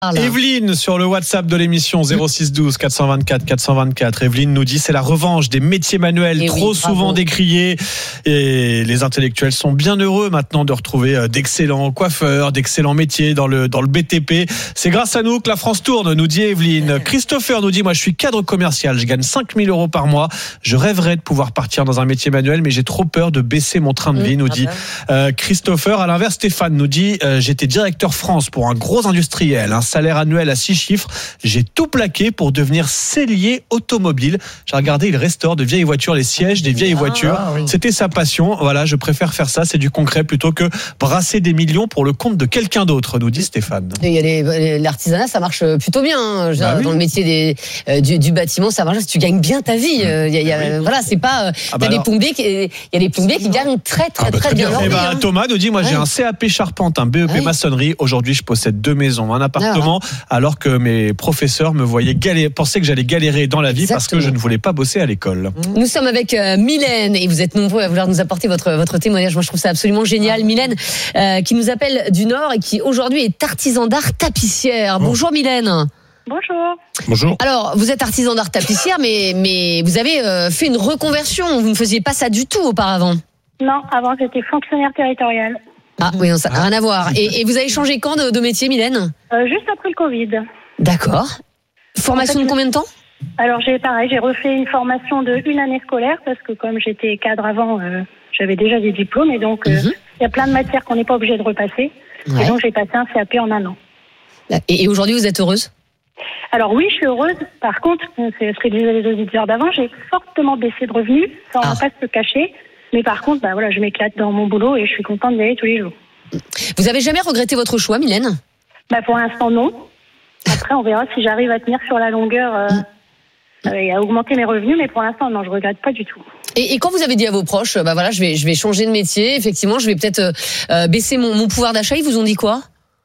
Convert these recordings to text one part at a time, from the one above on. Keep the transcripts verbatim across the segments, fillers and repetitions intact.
Evelyne sur le WhatsApp de l'émission zéro six douze quatre cent vingt-quatre quatre cent vingt-quatre. Evelyne nous dit c'est la revanche des métiers manuels et trop oui, souvent décriés et les intellectuels sont bien heureux maintenant de retrouver d'excellents coiffeurs, d'excellents métiers dans le dans le B T P. C'est grâce à nous que la France tourne, nous dit Evelyne. Christopher nous dit moi je suis cadre commercial, je gagne cinq mille euros par mois. Je rêverais de pouvoir partir dans un métier manuel mais j'ai trop peur de baisser mon train de vie, nous dit euh, Christopher. À l'inverse, Stéphane nous dit euh, j'étais directeur France pour un gros industriel, un salaire annuel à six chiffres. J'ai tout plaqué pour devenir sellier automobile. J'ai regardé, il restaure de vieilles voitures, les sièges des vieilles voitures. Ah, oui. C'était sa passion. Voilà, je préfère faire ça. C'est du concret plutôt que brasser des millions pour le compte de quelqu'un d'autre, nous dit Stéphane. Il y a les, l'artisanat, ça marche plutôt bien. Hein. Bah oui. Dans le métier des, euh, du, du bâtiment, ça marche. Tu gagnes bien ta vie. Euh, il y a, il y a, oui. Voilà, c'est pas. Euh, ah bah il y a des plombiers qui, il y a des plombiers qui gagnent très très ah bah très, très bien. bien. Et bah, hein. Thomas nous dit, moi ouais. j'ai un C A P charpente, un B E P ouais. maçonnerie. Aujourd'hui, je possède deux maisons, un appartement. Ah, alors que mes professeurs me voyaient galérer, pensaient que j'allais galérer dans la vie Exactement. Parce que je ne voulais pas bosser à l'école. Nous sommes avec euh, Mylène et vous êtes nombreux à vouloir nous apporter votre votre témoignage. Moi, je trouve ça absolument génial. Mylène, euh, qui nous appelle du Nord et qui aujourd'hui est artisan d'art tapissière. Oh. Bonjour Mylène. Bonjour. Bonjour. Alors, vous êtes artisan d'art tapissière, mais mais vous avez euh, fait une reconversion. Vous ne faisiez pas ça du tout auparavant. Non, avant j'étais fonctionnaire territorial. Ah oui, non, ça n'a rien à voir. Et, et vous avez changé quand de, de métier, Mylène ? euh, Juste après le Covid. D'accord. Formation en fait, de combien de temps ? Alors j'ai pareil, j'ai refait une formation de une année scolaire parce que comme j'étais cadre avant, euh, j'avais déjà des diplômes et donc il euh, mm-hmm. y a plein de matières qu'on n'est pas obligé de repasser. Ouais. Et donc j'ai passé un C A P en un an. Et, et aujourd'hui vous êtes heureuse ? Alors oui, je suis heureuse. Par contre, c'est ce que disaient les auditeurs d'avant, j'ai fortement baissé de revenus, ça on ah. va pas se cacher. Mais par contre, bah voilà, je m'éclate dans mon boulot et je suis contente d'y aller tous les jours. Vous avez jamais regretté votre choix, Mylène ? Bah pour l'instant non. Après, on verra si j'arrive à tenir sur la longueur euh, mmh. et à augmenter mes revenus, mais pour l'instant, non, je regrette pas du tout. Et, et quand vous avez dit à vos proches, bah voilà, je vais, je vais changer de métier, effectivement, je vais peut-être euh, baisser mon, mon pouvoir d'achat, ils vous ont dit quoi ?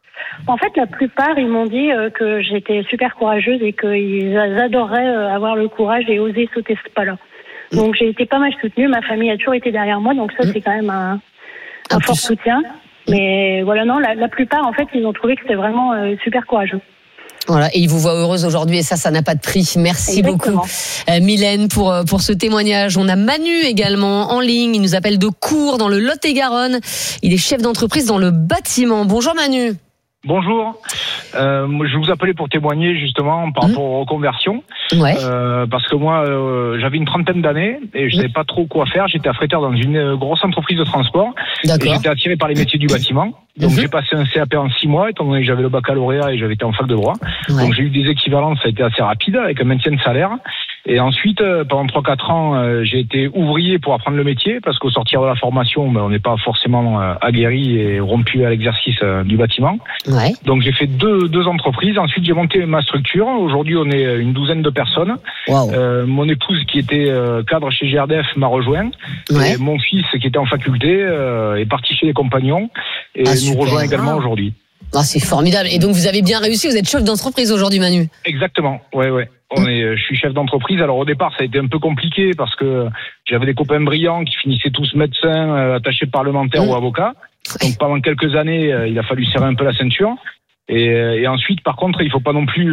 En fait, la plupart, ils m'ont dit euh, que j'étais super courageuse et qu'ils adoreraient euh, avoir le courage et oser sauter ce pas-là. Mmh. Donc, j'ai été pas mal soutenue, ma famille a toujours été derrière moi, donc ça, mmh. c'est quand même un, un, un fort plus. soutien. Mais voilà, non, la, la plupart, en fait, ils ont trouvé que c'était vraiment euh, super courageux. Voilà, et ils vous voient heureuse aujourd'hui et ça, ça n'a pas de prix. Merci Exactement. beaucoup, euh, Mylène, pour pour ce témoignage. On a Manu également en ligne. Il nous appelle de Cours dans le Lot-et-Garonne. Il est chef d'entreprise dans le bâtiment. Bonjour Manu. Bonjour, euh, je vous appelais pour témoigner justement par rapport mmh. aux reconversions, ouais. euh, parce que moi euh, j'avais une trentaine d'années et je savais mmh. pas trop quoi faire. J'étais affréteur dans une grosse entreprise de transport. D'accord. Et j'étais attiré par les métiers du bâtiment. Donc mmh. j'ai passé un C A P en six mois étant donné que j'avais le baccalauréat et j'avais été en fac de droit. Ouais. Donc j'ai eu des équivalences, ça a été assez rapide avec un maintien de salaire. Et ensuite, euh, pendant trois quatre ans, euh, j'ai été ouvrier pour apprendre le métier, parce qu'au sortir de la formation, ben, on n'est pas forcément euh, aguerri et rompu à l'exercice euh, du bâtiment. Ouais. Donc j'ai fait deux, deux entreprises. Ensuite, j'ai monté ma structure. Aujourd'hui, on est une douzaine de personnes. Wow. Euh, mon épouse, qui était euh, cadre chez G R D F, m'a rejoint. Ouais. Et mon fils, qui était en faculté, euh, est parti chez les compagnons et ah, nous super. rejoint également ah. aujourd'hui. Ah, c'est formidable. Et donc, vous avez bien réussi. Vous êtes chef d'entreprise aujourd'hui, Manu. Exactement. Ouais, ouais. On est, je suis chef d'entreprise. Alors au départ, ça a été un peu compliqué parce que j'avais des copains brillants qui finissaient tous médecins, euh, attachés parlementaires mmh. ou avocats. Donc pendant quelques années, euh, il a fallu serrer un peu la ceinture. Et, et ensuite, par contre, il faut pas non plus,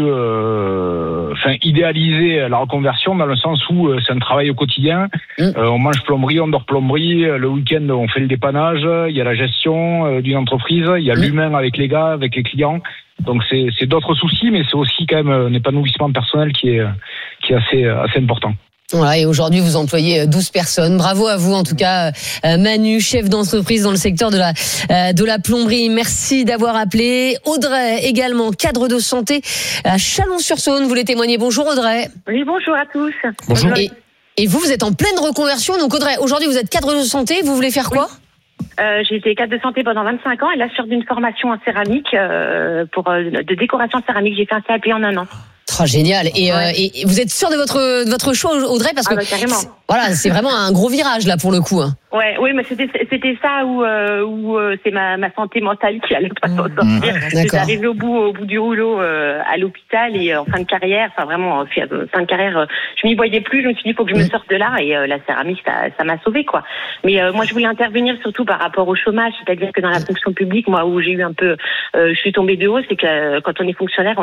euh, enfin, idéaliser la reconversion dans le sens où euh, c'est un travail au quotidien. Mmh. Euh, on mange plomberie, on dort plomberie. Le week-end, on fait le dépannage. Il y a la gestion euh, d'une entreprise. Il y a mmh. l'humain avec les gars, avec les clients. Donc c'est, c'est d'autres soucis, mais c'est aussi quand même un épanouissement personnel qui est, qui est assez, assez important. Voilà, et aujourd'hui, vous employez douze personnes. Bravo à vous, en tout cas, Manu, chef d'entreprise dans le secteur de la, de la plomberie. Merci d'avoir appelé. Audrey, également, cadre de santé à Chalon-sur-Saône. Vous voulez témoigner? Bonjour, Audrey. Oui, bonjour à tous. Bonjour. Et, et vous, vous êtes en pleine reconversion. Donc, Audrey, aujourd'hui, vous êtes cadre de santé. Vous voulez faire quoi? Oui. Euh, j'ai été cadre de santé pendant vingt-cinq ans et là, sur d'une formation en céramique, euh, pour euh, de décoration céramique, j'ai fait un C A P en un an. Oh, génial. Et, ouais. euh, et, et vous êtes sûr de votre de votre choix, Audrey, parce que ah bah, carrément. C'est, voilà, c'est vraiment un gros virage là pour le coup. Hein. Ouais, oui, mais c'était c'était ça où euh, où euh, c'est ma ma santé mentale qui allait pas s'en sortir. Mmh, J'étais arrivée au bout au bout du rouleau euh, à l'hôpital et euh, en fin de carrière, enfin vraiment en fin de carrière, euh, je m'y voyais plus. Je me suis dit il faut que je me sorte de là et euh, la céramique ça ça m'a sauvée quoi. Mais euh, moi je voulais intervenir surtout par rapport au chômage, c'est-à-dire que dans la fonction publique, moi où j'ai eu un peu, euh, je suis tombée de haut, c'est que euh, quand on est fonctionnaire